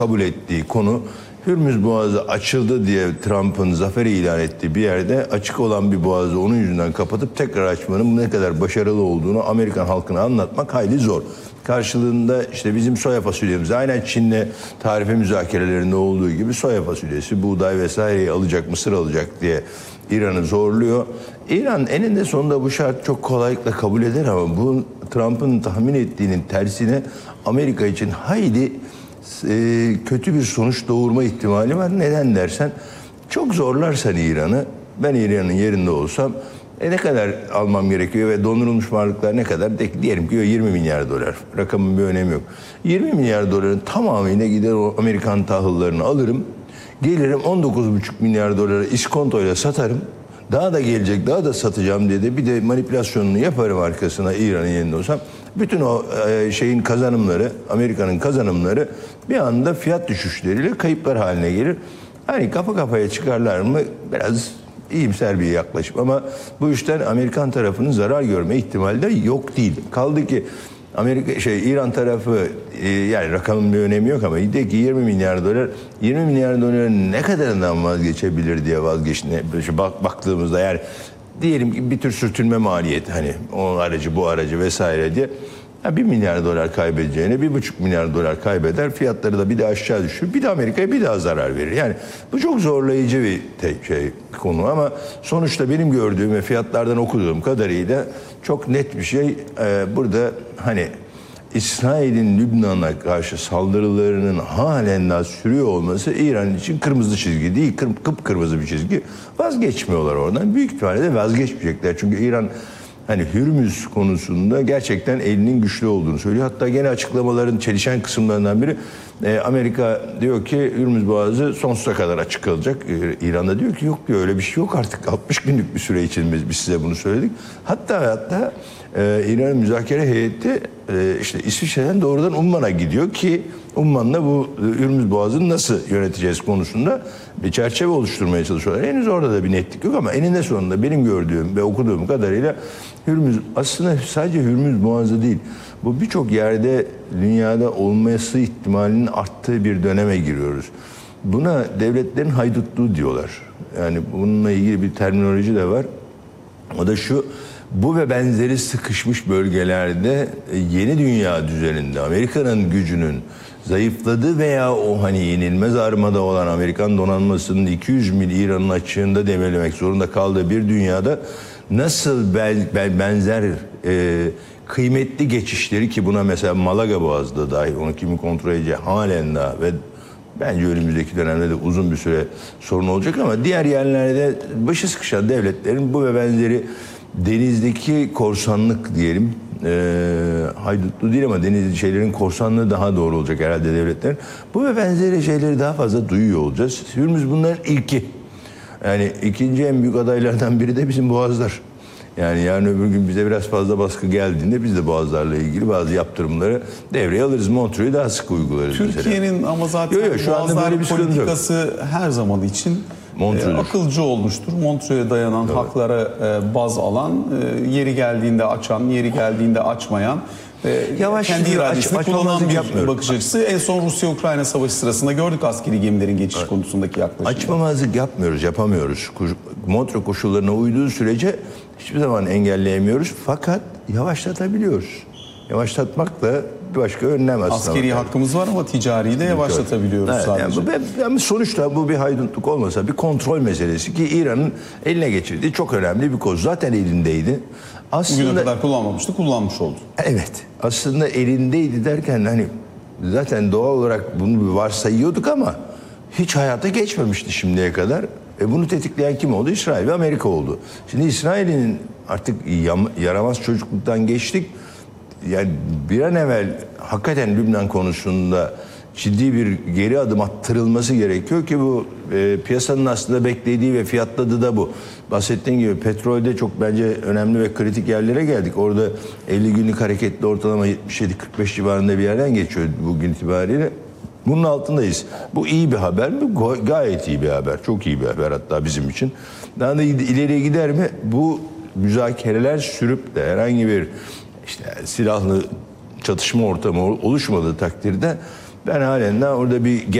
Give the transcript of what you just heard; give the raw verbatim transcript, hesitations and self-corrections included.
kabul ettiği konu Hürmüz Boğazı açıldı diye Trump'ın zafer ilan ettiği bir yerde açık olan bir boğazı onun yüzünden kapatıp tekrar açmanın ne kadar başarılı olduğunu Amerikan halkına anlatmak hayli zor. Karşılığında işte bizim soya fasulyemiz, aynen Çin'le tarife müzakerelerinde olduğu gibi soya fasulyesi, buğday vesaireyi alacak, mısır alacak diye İran'ı zorluyor. İran eninde sonunda bu şart çok kolaylıkla kabul eder ama bu Trump'ın tahmin ettiğinin tersine Amerika için hayli e, kötü bir sonuç doğurma ihtimali var. Neden dersen, çok zorlarsan İran'ı, ben İran'ın yerinde olsam e ne kadar almam gerekiyor ve dondurulmuş varlıklar ne kadar? De, diyelim ki yirmi milyar dolar. Rakamın bir önemi yok. yirmi milyar doların tamamıyla gider o Amerikan tahıllarını alırım. Gelirim on dokuz buçuk milyar dolara iskontoyla satarım. Daha da gelecek, daha da satacağım diye de bir de manipülasyonunu yaparım arkasına İran'ın yerinde olsam. Bütün o e, şeyin kazanımları, Amerika'nın kazanımları bir anda fiyat düşüşleriyle kayıplar haline gelir. Hani kafa kafaya çıkarlar mı? Biraz iyimser bir yaklaşım ama bu işten Amerikan tarafının zarar görme ihtimali de yok değil. Kaldı ki Amerika şey İran tarafı e, yani rakamın bir önemi yok ama de ki yirmi milyar dolar yirmi milyar doların ne kadarından vazgeçebilir diye vazgeçtiğine bak, baktığımızda yani diyelim ki bir tür sürtünme maliyeti, hani o aracı bu aracı vesaire diye ya bir milyar dolar kaybedeceğine bir buçuk milyar dolar kaybeder, fiyatları da bir de aşağı düşür, bir de Amerika'ya bir daha zarar verir. Yani bu çok zorlayıcı bir tek şey konu ama sonuçta benim gördüğüm ve fiyatlardan okuduğum kadarıyla çok net bir şey. Ee, burada hani İsrail'in Lübnan'a karşı saldırılarının halen daha sürüyor olması İran için kırmızı çizgi değil, kıpkırmızı bir çizgi. Vazgeçmiyorlar oradan. Büyük ihtimalle de vazgeçmeyecekler. Çünkü İran hani Hürmüz konusunda gerçekten elinin güçlü olduğunu söylüyor. Hatta gene açıklamaların çelişen kısımlarından biri e, Amerika diyor ki Hürmüz Boğazı sonsuza kadar açık kalacak. E, İran da diyor ki yok diyor, öyle bir şey yok artık, altmış günlük bir süre için biz, biz size bunu söyledik. Hatta hatta e, İran müzakere heyeti e, işte İsviçre'den doğrudan Umman'a gidiyor ki Umman'la bu Hürmüz Boğazı'nı nasıl yöneteceğiz konusunda bir çerçeve oluşturmaya çalışıyorlar. Henüz orada da bir netlik yok ama eninde sonunda benim gördüğüm ve okuduğum kadarıyla Hürmüz aslında sadece Hürmüz Boğazı değil. Bu birçok yerde dünyada olması ihtimalinin arttığı bir döneme giriyoruz. Buna devletlerin haydutluğu diyorlar. Yani bununla ilgili bir terminoloji de var. O da şu: bu ve benzeri sıkışmış bölgelerde yeni dünya düzeninde Amerika'nın gücünün zayıfladığı veya o hani yenilmez armada olan Amerikan donanmasının iki yüz mil İran'ın açığında demelemek zorunda kaldığı bir dünyada nasıl bel, bel, benzer e, kıymetli geçişleri, ki buna mesela Malaga Boğazı da dahil, onu kimin kontrol edeceği halen daha ve bence önümüzdeki dönemde de uzun bir süre sorun olacak ama diğer yerlerde başı sıkışan devletlerin bu ve benzeri denizdeki korsanlık diyelim, e, haydutlu değil ama deniz şeylerin korsanlığı daha doğru olacak herhalde devletlerin. Bu ve benzeri şeyleri daha fazla duyuyor olacağız. Hürmüz bunların ilki. Yani ikinci en büyük adaylardan biri de bizim boğazlar. Yani yarın öbür gün bize biraz fazla baskı geldiğinde biz de boğazlarla ilgili bazı yaptırımları devreye alırız. Montreux'u daha sık uygularız. Türkiye'nin ama zaten yo, yo, şu boğazlar bir politikası her zaman için e, akılcı olmuştur. Montreux'e dayanan, evet, haklara e, baz alan, e, yeri geldiğinde açan, yeri geldiğinde açmayan, e, Yavaş kendi iradesini aç, kullanan bir yapmıyorum. bakış açısı. En son Rusya-Ukrayna savaşı sırasında gördük askeri gemilerin geçiş, evet, konusundaki yaklaşımı. Açmamazlık yapmıyoruz, yapamıyoruz. Montreux koşullarına uyduğu sürece hiçbir zaman engelleyemiyoruz. Fakat yavaşlatabiliyoruz. Yavaşlatmak da bir başka önlem aslında. Askeri yani hakkımız var ama ticari de yavaşlatabiliyoruz, evet, sadece. Yani bu, yani sonuçta bu bir haydutluk olmasa bir kontrol meselesi ki İran'ın eline geçirdiği çok önemli bir koz. Zaten elindeydi. Aslında, bugüne kadar kullanmamıştı, kullanmış oldu. Evet. Aslında elindeydi derken hani zaten doğal olarak bunu varsayıyorduk ama hiç hayata geçmemişti şimdiye kadar. E bunu tetikleyen kim oldu? İsrail ve Amerika oldu. Şimdi İsrail'in artık yaramaz çocukluktan geçtik. Yani bir an evvel hakikaten Lübnan konusunda ciddi bir geri adım attırılması gerekiyor ki bu e, piyasanın aslında beklediği ve fiyatladığı da bu. Bahsettiğim gibi petrolde çok bence önemli ve kritik yerlere geldik. Orada elli günlük hareketli ortalama yetmiş yedi kırk beş civarında bir yerden geçiyor bugün itibariyle. Bunun altındayız. Bu iyi bir haber mi? Gayet iyi bir haber. Çok iyi bir haber hatta bizim için. Daha da ileriye gider mi? Bu müzakereler sürüp de herhangi bir işte silahlı çatışma ortamı oluşmadığı takdirde Ben halen de orada bir